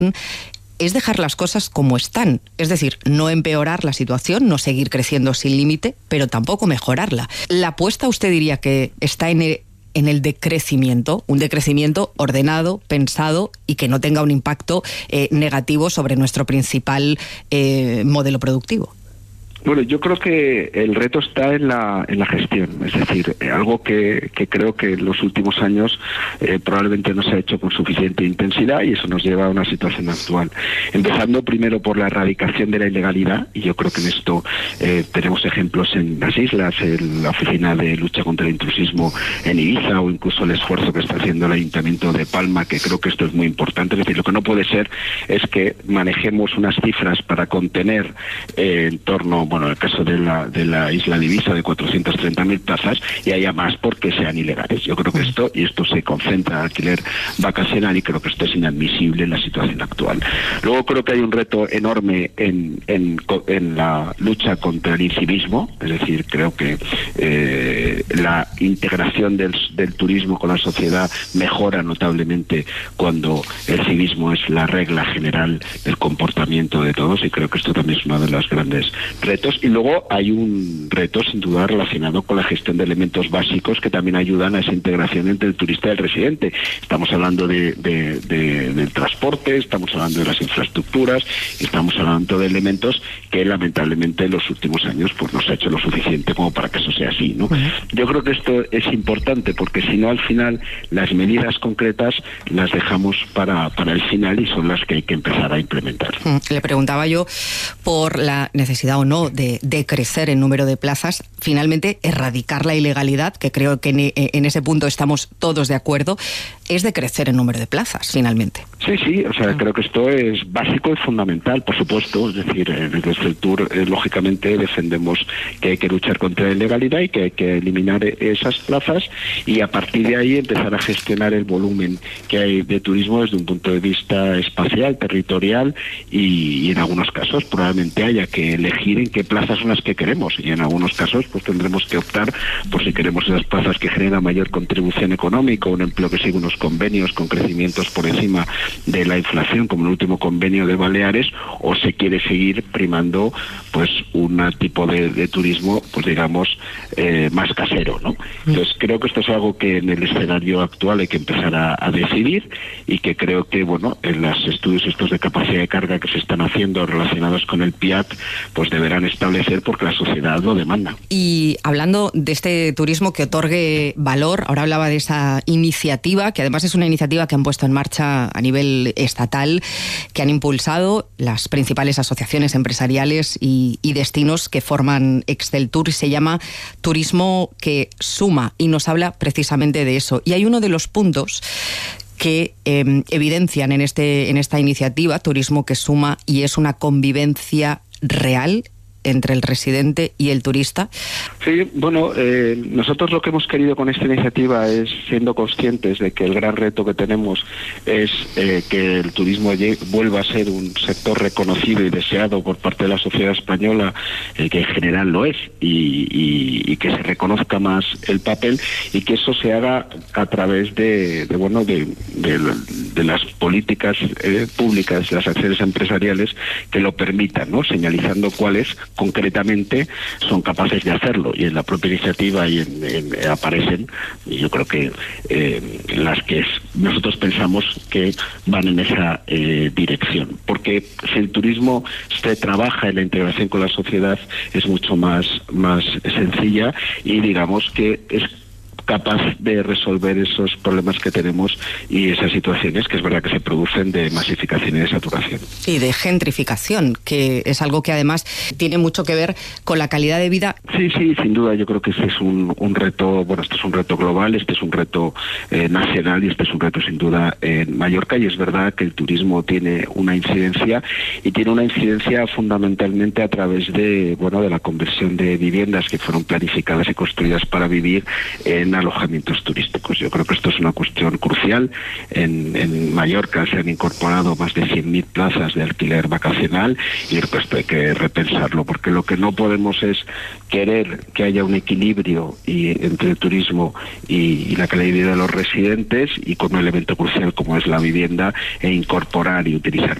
es dejar las cosas como están, es decir, no empeorar la situación, no seguir creciendo sin límite, pero tampoco mejorarla. La apuesta, usted diría que está en el decrecimiento, un decrecimiento ordenado, pensado y que no tenga un impacto negativo sobre nuestro principal modelo productivo. Bueno, yo creo que el reto está en la gestión, es decir, algo que creo que en los últimos años probablemente no se ha hecho con suficiente intensidad, y eso nos lleva a una situación actual. Empezando primero por la erradicación de la ilegalidad, y yo creo que en esto tenemos ejemplos en las islas, en la Oficina de Lucha contra el Intrusismo en Ibiza, o incluso el esfuerzo que está haciendo el Ayuntamiento de Palma, que creo que esto es muy importante. Es decir, lo que no puede ser es que manejemos unas cifras para contener en torno, bueno, en el caso de la isla de Ibiza, de 430.000 plazas, y haya más porque sean ilegales. Yo creo que esto se concentra en alquiler vacacional, y creo que esto es inadmisible en la situación actual. Luego creo que hay un reto enorme en la lucha contra el incivismo, es decir, creo que la integración del turismo con la sociedad mejora notablemente cuando el civismo es la regla general del comportamiento de todos, y creo que esto también es uno de los grandes retos. Y luego hay un reto sin duda relacionado con la gestión de elementos básicos que también ayudan a esa integración entre el turista y el residente. Estamos hablando del transporte, estamos hablando de las infraestructuras, estamos hablando de elementos que lamentablemente en los últimos años pues no se ha hecho lo suficiente como para que eso sea así, ¿no? Yo creo que esto es importante, porque si no, al final las medidas concretas las dejamos para el final, y son las que hay que empezar a implementar. Le preguntaba yo por la necesidad o no de crecer en número de plazas, finalmente erradicar la ilegalidad, que creo que en ese punto estamos todos de acuerdo, es de crecer en número de plazas, finalmente. Sí, o sea, creo que esto es básico y fundamental, por supuesto. Es decir, desde el TUR, lógicamente, defendemos que hay que luchar contra la ilegalidad y que hay que eliminar esas plazas, y a partir de ahí empezar a gestionar el volumen que hay de turismo desde un punto de vista espacial, territorial, y en algunos casos probablemente haya que elegir en qué plazas son las que queremos, y en algunos casos pues tendremos que optar por si queremos esas plazas que generan mayor contribución económica, un empleo que sigue unos convenios con crecimientos por encima de la inflación, como el último convenio de Baleares, o se quiere seguir primando pues un tipo de turismo, pues digamos, más casero, ¿no? Entonces creo que esto es algo que en el escenario actual hay que empezar a decidir, y que creo que, bueno, en los estudios estos de capacidad de carga que se están haciendo relacionados con el PIAC, pues deberán establecer, porque la sociedad lo demanda. Y hablando de este turismo que otorgue valor, ahora hablaba de esa iniciativa, que además es una iniciativa que han puesto en marcha a nivel estatal, que han impulsado las principales asociaciones empresariales y destinos que forman Exceltur, y se llama Turismo que Suma, y nos habla precisamente de eso. Y hay uno de los puntos que evidencian en esta iniciativa, Turismo que Suma, y es una convivencia real entre el residente y el turista. Sí, bueno, nosotros lo que hemos querido con esta iniciativa es, siendo conscientes de que el gran reto que tenemos es que el turismo vuelva a ser un sector reconocido y deseado por parte de la sociedad española, que en general lo es, y que se reconozca más el papel, y que eso se haga a través de las políticas públicas, las acciones empresariales que lo permitan, ¿no? Señalizando cuáles concretamente son capaces de hacerlo, y en la propia iniciativa aparecen, y yo creo que las que nosotros pensamos que van en esa dirección, porque si el turismo se trabaja en la integración con la sociedad, es mucho más sencilla, y digamos que es capaz de resolver esos problemas que tenemos y esas situaciones que es verdad que se producen de masificación y de saturación. Y de gentrificación, que es algo que además tiene mucho que ver con la calidad de vida. Sí, sin duda. Yo creo que este es un reto, bueno, este es un reto global, este es un reto nacional, y este es un reto sin duda en Mallorca, y es verdad que el turismo tiene una incidencia, y tiene una incidencia fundamentalmente a través de la conversión de viviendas que fueron planificadas y construidas para vivir en alojamientos turísticos. Yo creo que esto es una cuestión crucial. En Mallorca se han incorporado más de 100.000 plazas de alquiler vacacional y creo que esto hay que repensarlo, porque lo que no podemos es querer que haya un equilibrio entre el turismo y la calidad de vida de los residentes, y con un elemento crucial como es la vivienda, e incorporar y utilizar